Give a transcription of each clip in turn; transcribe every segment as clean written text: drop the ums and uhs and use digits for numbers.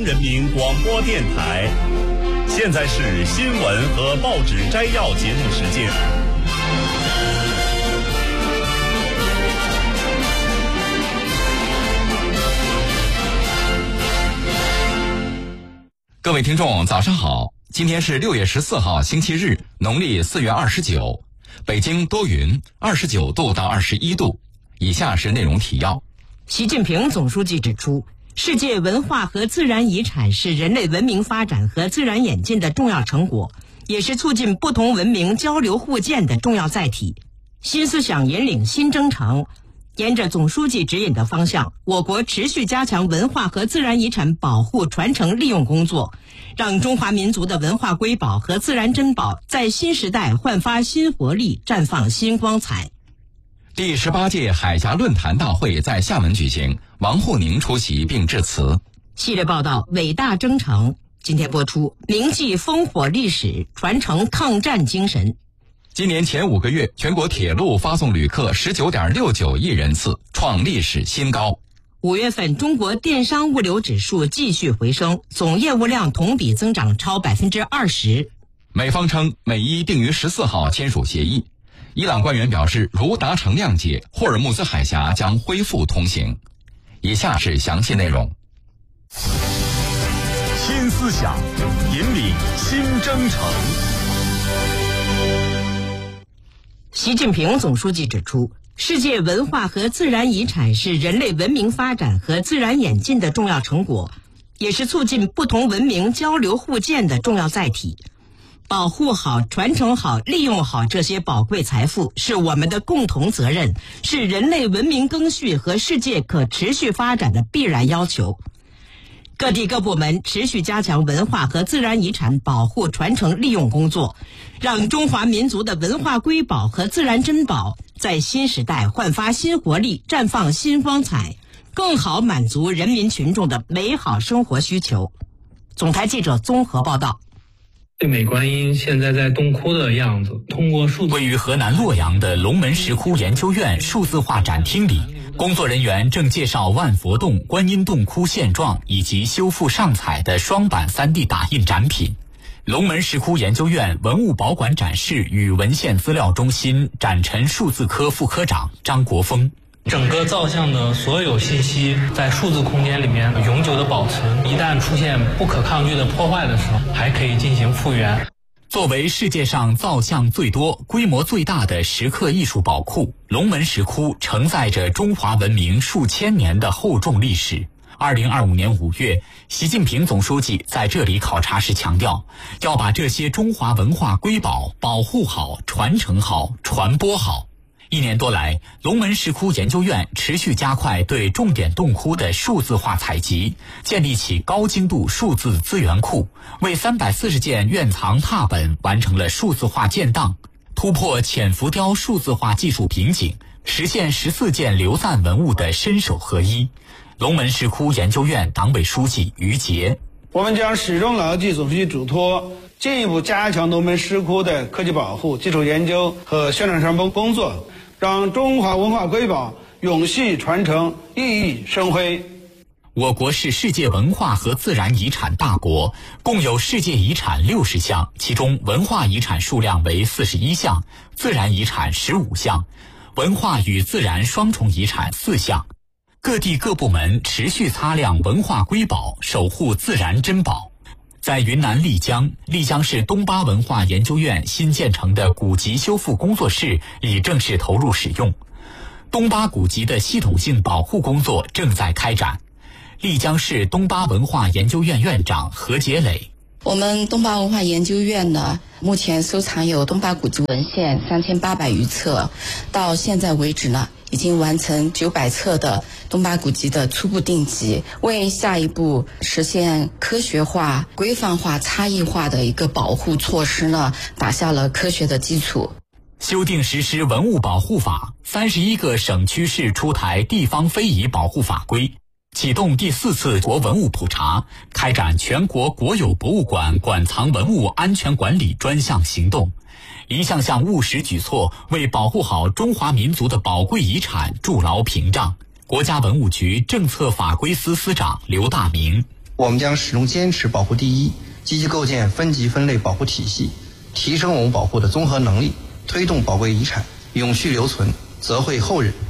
人民广播电台，现在是新闻和报纸摘要节目时间。 各位听众早上好，今天是6月14号星期日，农历4月29，北京多云，29度到21度。以下是内容提要。 习近平总书记指出，世界文化和自然遗产是人类文明发展和自然演进的重要成果，也是促进不同文明交流互鉴的重要载体。新思想引领新征程，沿着总书记指引的方向，我国持续加强文化和自然遗产保护、传承、利用工作，让中华民族的文化瑰宝和自然珍宝在新时代焕发新活力，绽放新光彩。 第18届海峡论坛大会在厦门举行，王沪宁出席并致辞。 系列报道《伟大征程》今天播出，铭记烽火历史，传承抗战精神。 今年前5个月，全国铁路发送旅客 19.69 亿人次，创历史新高。 5月份中国电商物流指数继续回升，总业务量同比增长超 20%。 美方称美伊定于14号签署协议。伊朗官员表示，如达成谅解，霍尔木兹海峡将恢复通行。以下是详细内容。 新思想引领新征程。 习近平总书记指出，世界文化和自然遗产是人类文明发展和自然演进的重要成果，也是促进不同文明交流互鉴的重要载体。保护好、传承好、利用好这些宝贵财富是我们的共同责任，是人类文明更续和世界可持续发展的必然要求。各地各部门持续加强文化和自然遗产保护、传承、利用工作，让中华民族的文化瑰宝和自然珍宝在新时代焕发新活力，绽放新光彩，更好满足人民群众的美好生活需求。总台记者综合报道。 对美观音现在在洞窟的样子，通过数字。 位于河南洛阳的龙门石窟研究院数字化展厅里，工作人员正介绍万佛洞、观音洞窟现状以及修复上彩的双版 3D 打印展品。龙门石窟研究院文物保管展示与文献资料中心展陈数字科副科长张国峰。 整个造像的所有信息在数字空间里面永久的保存，一旦出现不可抗拒的破坏的时候，还可以进行复原。 作为世界上造像最多、规模最大的石刻艺术宝库，龙门石窟承载着中华文明数千年的厚重历史。2025年5月，习近平总书记在这里考察时强调，要把这些中华文化瑰宝保护好、传承好、传播好。1年多来，龙门石窟研究院持续加快对重点洞窟的数字化采集，建立起高精度数字资源库，为340件院藏拓本完成了数字化建档，突破浅浮雕数字化技术瓶颈，实现14件流散文物的身手合一。龙门石窟研究院党委书记于杰： 我们将始终牢记总书记嘱托，进一步加强龙门石窟的科技保护、基础研究和宣传传播工作，让中华文化瑰宝永续传承、熠熠生辉。 我国是世界文化和自然遗产大国，共有世界遗产60项，其中文化遗产数量为41项，自然遗产15项，文化与自然双重遗产4项。各地各部门持续擦亮文化瑰宝，守护自然珍宝。在云南丽江市东巴文化研究院新建成的古籍修复工作室已正式投入使用，东巴古籍的系统性保护工作正在开展。丽江市东巴文化研究院院长何杰磊： 我们东巴文化研究院呢，目前收藏有东巴古籍文献3800余册，到现在为止呢，已经完成900册的东巴古籍的初步定级，为下一步实现科学化、规范化、差异化的一个保护措施呢，打下了科学的基础。 修订实施文物保护法，31个省区市出台地方非遗保护法规，启动第4次国文物普查，开展全国国有博物馆馆藏文物安全管理专项行动，一项项务实举措为保护好中华民族的宝贵遗产筑牢屏障。国家文物局政策法规司司长刘大明： 我们将始终坚持保护第一，积极构建分级分类保护体系，提升我们保护的综合能力，推动宝贵遗产永续留存，泽惠后人。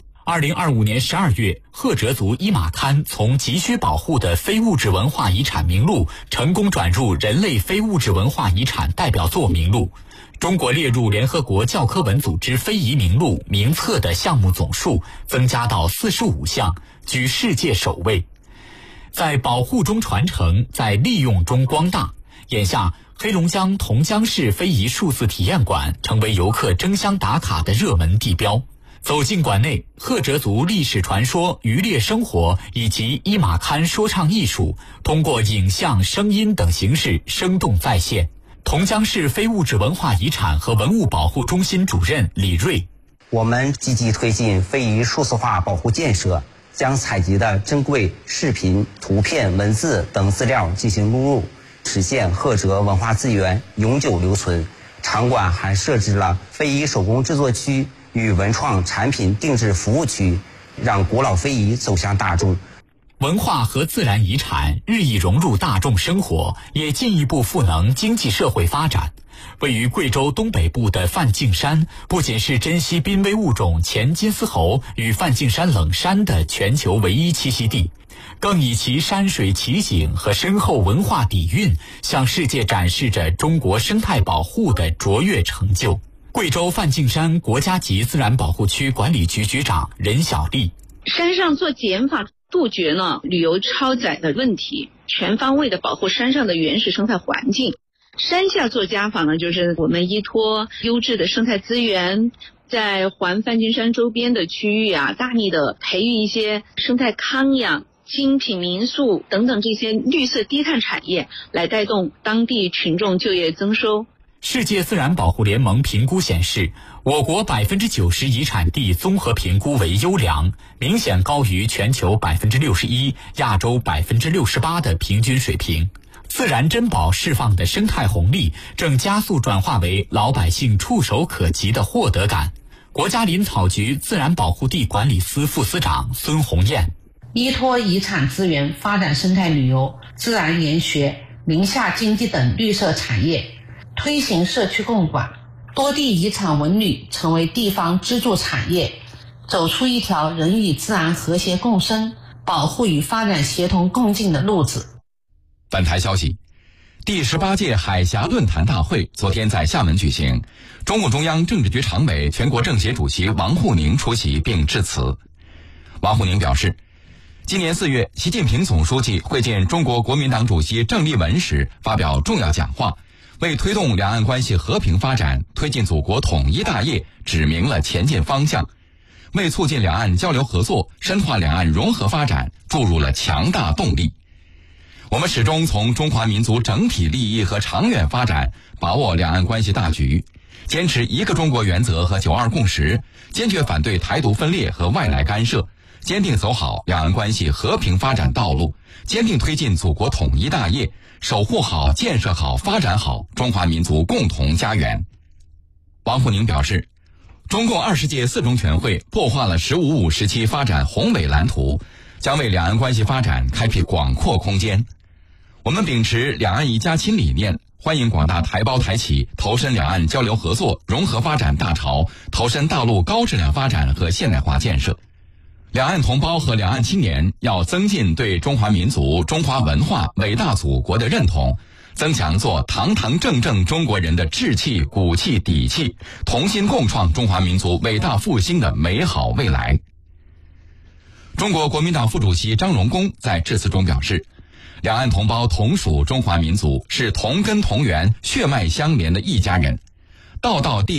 2025年12月，赫哲族伊玛堪从急需保护的非物质文化遗产名录成功转入人类非物质文化遗产代表作名录。中国列入联合国教科文组织非遗名录名册的项目总数增加到45项，居世界首位。在保护中传承，在利用中光大。眼下，黑龙江同江市非遗数字体验馆成为游客争相打卡的热门地标。走进馆内，赫哲族历史传说、渔猎生活以及伊玛堪说唱艺术通过影像、声音等形式生动再现。同江市非物质文化遗产和文物保护中心主任李瑞： 我们积极推进非遗数字化保护建设，将采集的珍贵视频、图片、文字等资料进行录入，实现赫哲文化资源永久留存。场馆还设置了非遗手工制作区与文创产品定制服务区，让古老非遗走向大众。 文化和自然遗产日益融入大众生活，也进一步赋能经济社会发展。位于贵州东北部的梵净山，不仅是珍稀濒危物种前金丝猴与梵净山冷杉的全球唯一栖息地，更以其山水奇景和深厚文化底蕴，向世界展示着中国生态保护的卓越成就。贵州梵净山国家级自然保护区管理局局长任小丽： 山上做减法，杜绝了旅游超载的问题，全方位的保护山上的原始生态环境。山下做加法呢，就是我们依托优质的生态资源，在环梵净山周边的区域大力的培育一些生态康养、精品民宿等等这些绿色低碳产业，来带动当地群众就业增收。 世界自然保护联盟评估显示，我国90%遗产地综合评估为优良，明显高于全球61%、亚洲68%的平均水平。自然珍宝释放的生态红利正加速转化为老百姓触手可及的获得感。国家林草局自然保护地管理司副司长孙红艳： 依托遗产资源发展生态旅游、自然研学、林下经济等绿色产业，推行社区共管，多地遗产文旅成为地方支柱产业，走出一条人与自然和谐共生、保护与发展协同共进的路子。 本台消息，第18届海峡论坛大会昨天在厦门举行，中共中央政治局常委、全国政协主席王沪宁出席并致辞。王沪宁表示，今年4月，习近平总书记会见中国国民党主席郑丽文时发表重要讲话，为推动两岸关系和平发展、推进祖国统一大业指明了前进方向，为促进两岸交流合作、深化两岸融合发展注入了强大动力。我们始终从中华民族整体利益和长远发展把握两岸关系大局，坚持一个中国原则和9·2共识，坚决反对台独分裂和外来干涉，坚定走好两岸关系和平发展道路，坚定推进祖国统一大业，守护好、建设好、发展好中华民族共同家园。王沪宁表示，中共20届4中全会擘画了“十五五”时期发展宏伟蓝图，将为两岸关系发展开辟广阔空间。我们秉持两岸一家亲理念，欢迎广大台胞台企投身两岸交流合作、融合发展大潮，投身大陆高质量发展和现代化建设。两岸同胞和两岸青年要增进对中华民族、中华文化、伟大祖国的认同，增强做堂堂正正中国人的志气、骨气、底气，同心共创中华民族伟大复兴的美好未来。中国国民党副主席张荣恭在致辞中表示，两岸同胞同属中华民族，是同根同源、血脉相连的一家人，道道地